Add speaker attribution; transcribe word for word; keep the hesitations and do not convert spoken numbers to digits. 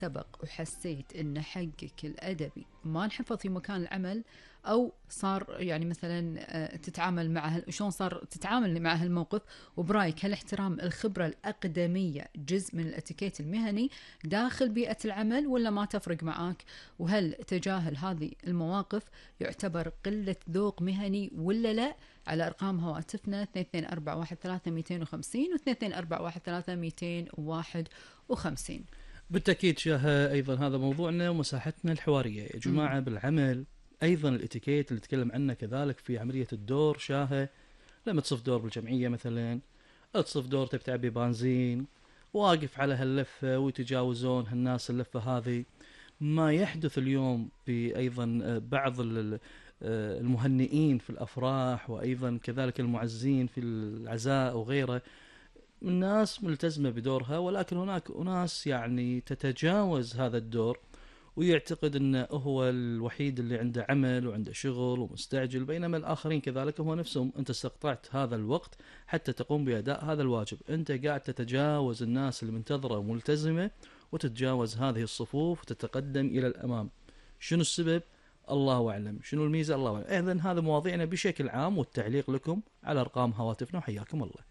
Speaker 1: سبق وحسيت ان حقك الادبي ما انحفظ في مكان العمل، او صار يعني مثلا آه، تتعامل مع هال- شلون صار تتعامل مع هالموقف؟ وبرايك هل احترام الخبرة الأقدمية جزء من الاتيكيت المهني داخل بيئة العمل ولا ما تفرق معاك؟ وهل تجاهل هذه المواقف يعتبر قلة ذوق مهني ولا لا؟ على أرقام هواتفنا اثنين اثنين أربعة واحد ثلاثة مئتين وخمسين و اثنين اثنين أربعة واحد ثلاثة مئتين وواحد وخمسين.
Speaker 2: بالتأكيد شاه، أيضا هذا موضوعنا ومساحتنا الحوارية يا
Speaker 1: امم
Speaker 2: جماعة بالعمل. أيضا الاتيكيت اللي نتكلم عنه كذلك في عملية الدور شاه. لما تصف دور بالجمعية مثلا، تصف دور تبي تعبي بنزين، واقف على هاللفة ويتجاوزون هالناس اللفة هذه. ما يحدث اليوم بأيضا بعض ال- المهنئين في الأفراح، وأيضا كذلك المعزين في العزاء وغيره، الناس ملتزمة بدورها، ولكن هناك أناس يعني تتجاوز هذا الدور ويعتقد أنه هو الوحيد اللي عنده عمل وعنده شغل ومستعجل، بينما الآخرين كذلك هو نفسهم. أنت استقطعت هذا الوقت حتى تقوم بأداء هذا الواجب، أنت قاعد تتجاوز الناس اللي منتظرة وملتزمة وتتجاوز هذه الصفوف وتتقدم إلى الأمام. شنو السبب؟ الله أعلم. شنو الميزة؟ الله أعلم. إذن هذا مواضيعنا بشكل عام، والتعليق لكم على أرقام هواتفنا، وحياكم الله.